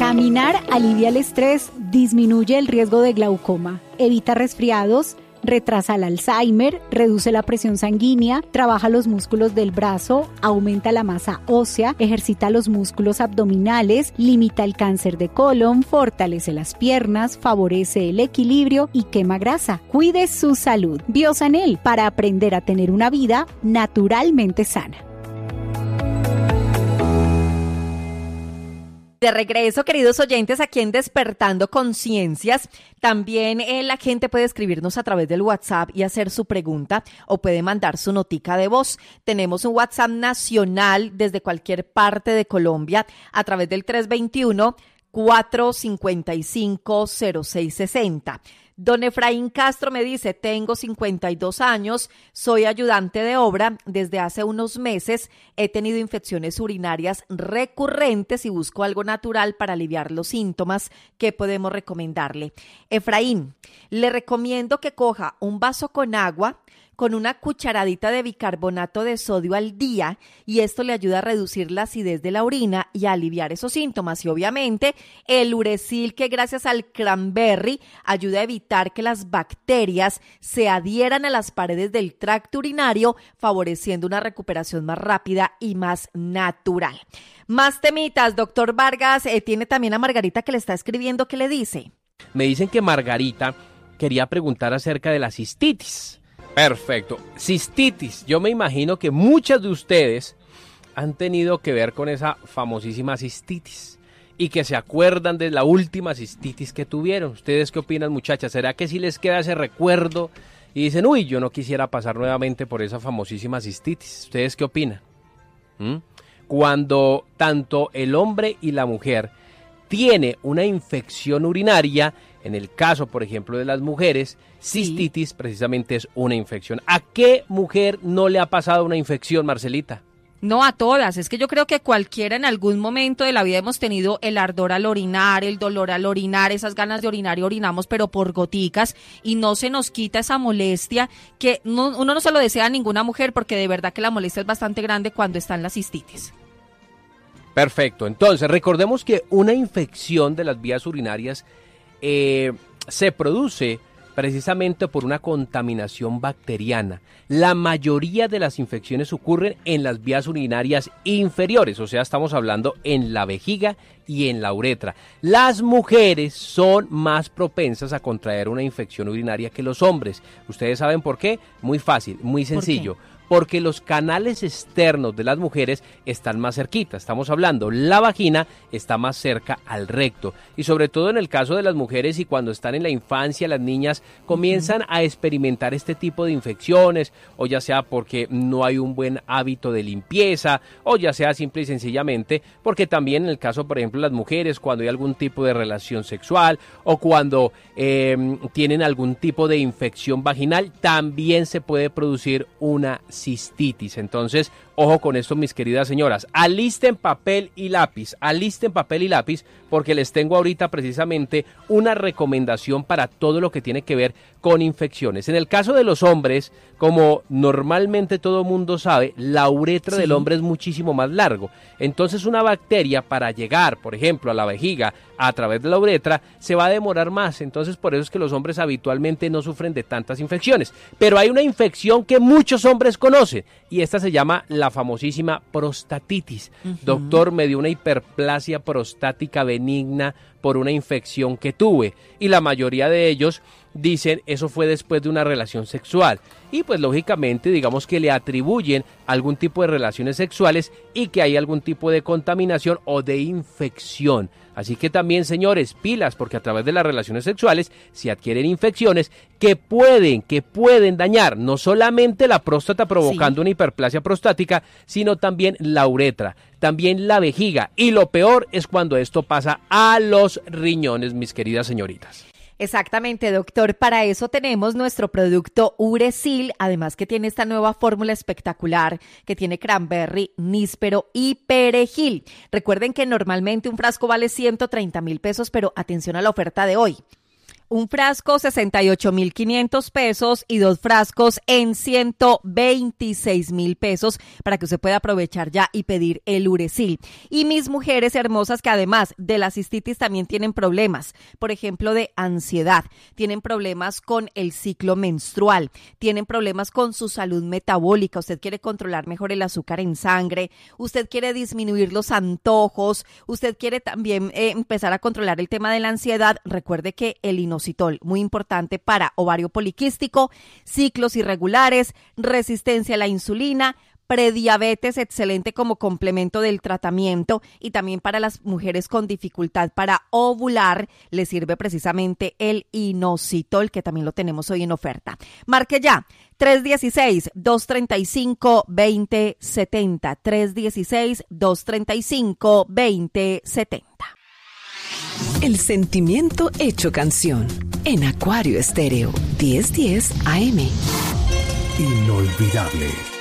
Caminar alivia el estrés, disminuye el riesgo de glaucoma, evita resfriados, retrasa el Alzheimer, reduce la presión sanguínea, trabaja los músculos del brazo, aumenta la masa ósea, ejercita los músculos abdominales, limita el cáncer de colon, fortalece las piernas, favorece el equilibrio y quema grasa. Cuide su salud. Biosanel, para aprender a tener una vida naturalmente sana. De regreso, queridos oyentes, aquí en Despertando Conciencias, también la gente puede escribirnos a través del WhatsApp y hacer su pregunta o puede mandar su notica de voz. Tenemos un WhatsApp nacional desde cualquier parte de Colombia a través del 321-455-0660. Don Efraín Castro me dice, tengo 52 años, soy ayudante de obra, desde hace unos meses he tenido infecciones urinarias recurrentes y busco algo natural para aliviar los síntomas. ¿Qué podemos recomendarle? Efraín, le recomiendo que coja un vaso con agua, con una cucharadita de bicarbonato de sodio al día y esto le ayuda a reducir la acidez de la orina y a aliviar esos síntomas. Y obviamente el Uresil, que gracias al cranberry ayuda a evitar que las bacterias se adhieran a las paredes del tracto urinario, favoreciendo una recuperación más rápida y más natural. Más temitas, doctor Vargas, tiene también a Margarita que le está escribiendo, ¿qué le dice? Me dicen que Margarita quería preguntar acerca de la cistitis. Perfecto. Cistitis. Yo me imagino que muchas de ustedes han tenido que ver con esa famosísima cistitis y que se acuerdan de la última cistitis que tuvieron. ¿Ustedes qué opinan, muchachas? ¿Será que sí les queda ese recuerdo y dicen, uy, yo no quisiera pasar nuevamente por esa famosísima cistitis? ¿Ustedes qué opinan? Cuando tanto el hombre y la mujer tiene una infección urinaria, en el caso, por ejemplo, de las mujeres, cistitis precisamente es una infección. ¿A qué mujer no le ha pasado una infección, Marcelita? No a todas, es que yo creo que cualquiera en algún momento de la vida hemos tenido el ardor al orinar, el dolor al orinar, esas ganas de orinar y orinamos pero por goticas y no se nos quita esa molestia que uno no se lo desea a ninguna mujer porque de verdad que la molestia es bastante grande cuando está en la cistitis. Perfecto, entonces recordemos que una infección de las vías urinarias se produce precisamente por una contaminación bacteriana. La mayoría de las infecciones ocurren en las vías urinarias inferiores, o sea, estamos hablando en la vejiga y en la uretra. Las mujeres son más propensas a contraer una infección urinaria que los hombres. ¿Ustedes saben por qué? Muy fácil, muy sencillo. Porque los canales externos de las mujeres están más cerquita, estamos hablando, la vagina está más cerca al recto y sobre todo en el caso de las mujeres y cuando están en la infancia, las niñas comienzan a experimentar este tipo de infecciones o ya sea porque no hay un buen hábito de limpieza o ya sea simple y sencillamente porque también en el caso, por ejemplo, las mujeres cuando hay algún tipo de relación sexual o cuando tienen algún tipo de infección vaginal, también se puede producir una cistitis. Entonces, ojo con esto, mis queridas señoras, alisten papel y lápiz, porque les tengo ahorita precisamente una recomendación para todo lo que tiene que ver con infecciones. En el caso de los hombres, como normalmente todo mundo sabe, la uretra del hombre es muchísimo más largo. Entonces, una bacteria para llegar, por ejemplo, a la vejiga a través de la uretra, se va a demorar más. Entonces, por eso es que los hombres habitualmente no sufren de tantas infecciones. Pero hay una infección que muchos hombres conocen y esta se llama la famosísima prostatitis. Doctor, me dio una hiperplasia prostática benigna por una infección que tuve y la mayoría de ellos dicen eso fue después de una relación sexual y pues lógicamente digamos que le atribuyen algún tipo de relaciones sexuales y que hay algún tipo de contaminación o de infección. Así que también, señores, pilas, porque a través de las relaciones sexuales se adquieren infecciones que pueden dañar no solamente la próstata provocando una hiperplasia prostática, sino también la uretra, también la vejiga y lo peor es cuando esto pasa a los riñones, mis queridas señoritas. Exactamente, doctor. Para eso tenemos nuestro producto Uresil, además que tiene esta nueva fórmula espectacular que tiene cranberry, níspero y perejil. Recuerden que normalmente un frasco vale 130,000 pesos, pero atención a la oferta de hoy. Un frasco 68.500 pesos y 2 frascos en 126.000 pesos para que usted pueda aprovechar ya y pedir el Uresil. Y mis mujeres hermosas que además de la cistitis también tienen problemas, por ejemplo de ansiedad, tienen problemas con el ciclo menstrual, tienen problemas con su salud metabólica, usted quiere controlar mejor el azúcar en sangre, usted quiere disminuir los antojos, usted quiere también empezar a controlar el tema de la ansiedad, recuerde que el inositol, muy importante para ovario poliquístico, ciclos irregulares, resistencia a la insulina, prediabetes, excelente como complemento del tratamiento, y también para las mujeres con dificultad para ovular, le sirve precisamente el inositol, que también lo tenemos hoy en oferta. Marque ya, 316-235-2070, 316-235-2070. El sentimiento hecho canción en Acuario Estéreo 1010 AM. Inolvidable.